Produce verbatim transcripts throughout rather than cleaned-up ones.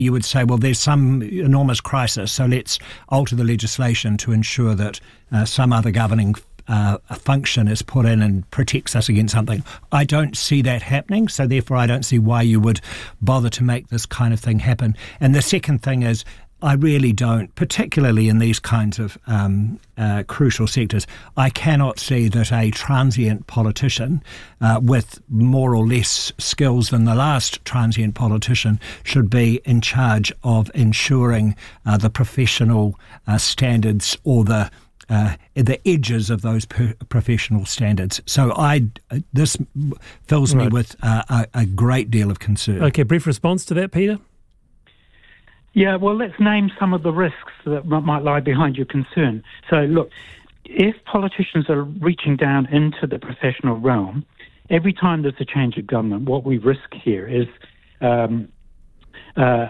you would say, well, there's some enormous crisis, so let's alter the legislation to ensure that uh, some other governing uh, function is put in and protects us against something. I don't see that happening, so therefore I don't see why you would bother to make this kind of thing happen. And the second thing is, I really don't, particularly in these kinds of um, uh, crucial sectors, I cannot see that a transient politician uh, with more or less skills than the last transient politician should be in charge of ensuring uh, the professional uh, standards or the uh, the edges of those per- professional standards. So I, this fills right. me with uh, a, a great deal of concern. Okay, brief response to that, Peter? Yeah, well, let's name some of the risks that might lie behind your concern. So, look, if politicians are reaching down into the professional realm, every time there's a change of government, what we risk here is um, uh,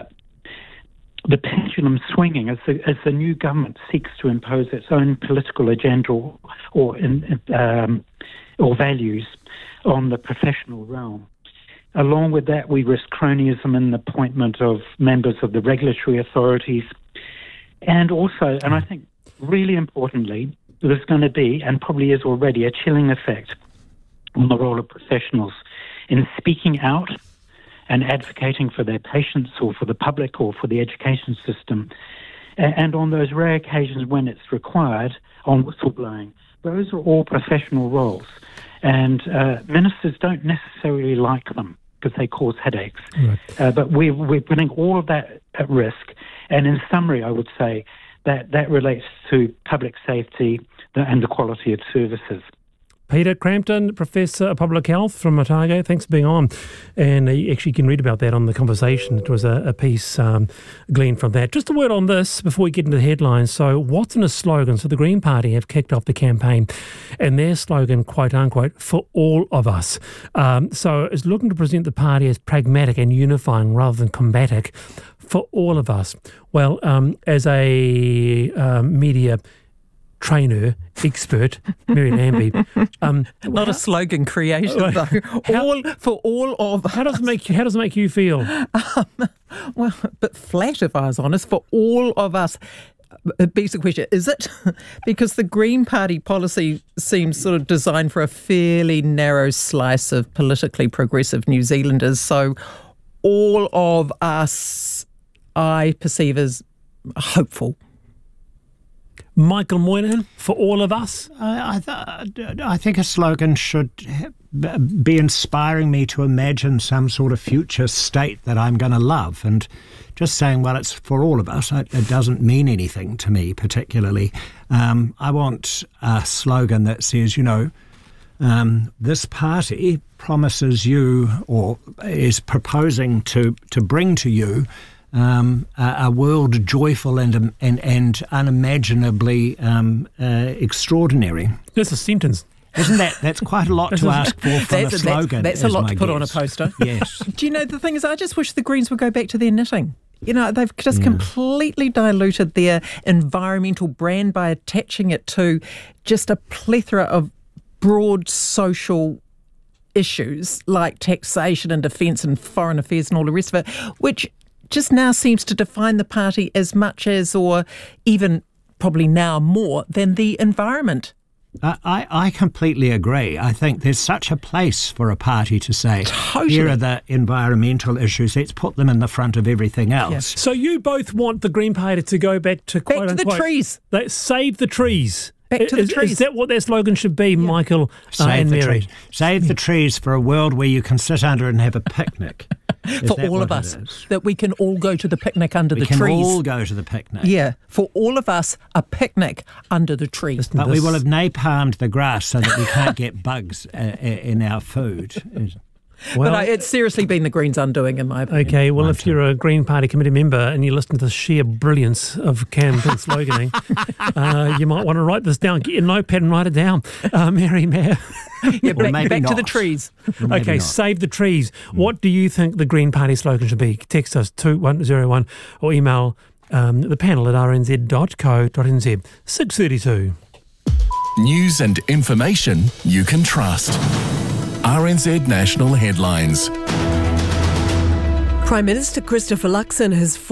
the pendulum swinging as the, as the new government seeks to impose its own political agenda or, or, in, um, or values on the professional realm. Along with that, we risk cronyism in the appointment of members of the regulatory authorities. And also, and I think really importantly, there's going to be, and probably is already, a chilling effect on the role of professionals in speaking out and advocating for their patients or for the public or for the education system. And on those rare occasions when it's required, on whistleblowing. Those are all professional roles. And uh, ministers don't necessarily like them, because they cause headaches. Right. Uh, but we're, we're putting all of that at risk. And in summary, I would say that that relates to public safety and the quality of services. Peter Crampton, Professor of Public Health from Otago, thanks for being on. And uh, you actually can read about that on The Conversation. It was a, a piece um, gleaned from that. Just a word on this before we get into the headlines. So what's in a slogan? So the Green Party have kicked off the campaign and their slogan, quote unquote, for all of us. Um, so it's looking to present the party as pragmatic and unifying rather than combatic for all of us. Well, um, as a uh, media trainer, expert, Mary Lambie. Um, Not a slogan creation, though. How, all for all of how does it make how does it make you feel? Um, well, a bit flat, if I was honest. For all of us. It begs the question, is it? Because the Green Party policy seems sort of designed for a fairly narrow slice of politically progressive New Zealanders. So all of us, I perceive as hopeful. Michael Moynihan, for all of us? I, I, th- I think a slogan should be inspiring me to imagine some sort of future state that I'm going to love. And just saying, well, it's for all of us, it, it doesn't mean anything to me particularly. Um, I want a slogan that says, you know, um, this party promises you or is proposing to, to bring to you Um, a, a world joyful and and, and unimaginably um, uh, extraordinary. That's a sentence. Isn't that? That's quite a lot to ask for from a slogan. That's, that's a lot to put guess. on a poster. Yes. Do you know, the thing is, I just wish the Greens would go back to their knitting. You know, they've just yeah. completely diluted their environmental brand by attaching it to just a plethora of broad social issues like taxation and defence and foreign affairs and all the rest of it, which just now seems to define the party as much as, or even probably now more, than the environment. Uh, I, I completely agree. I think there's such a place for a party to say, totally. Here are the environmental issues, let's put them in the front of everything else. Yeah. So you both want the Green Party to go back to, back quote to the unquote, trees. They save the trees. Back to the is, trees. Is that what that slogan should be, yeah. Michael uh, Save and the Mary? trees. Save the trees for a world where you can sit under and have a picnic. For all of us, that we can all go to the picnic under we the trees. We can all go to the picnic. Yeah, for all of us, a picnic under the tree. Listen, but this. We will have napalmed the grass so that we can't get bugs uh, in our food. Well, but I, it's seriously been the Greens' undoing, in my opinion. Okay, well, if you're a Green Party committee member and you listen to the sheer brilliance of campaign sloganing, uh, you might want to write this down. Get your notepad and write it down. Uh, Mary Mayer. Yeah, back, back to the trees. Okay, not. Save the trees. Mm. What do you think the Green Party slogan should be? Text us two one zero one or email um, the panel at r n z dot co dot n z. six thirty-two. News and information you can trust. R N Z National Headlines. Prime Minister Christopher Luxon has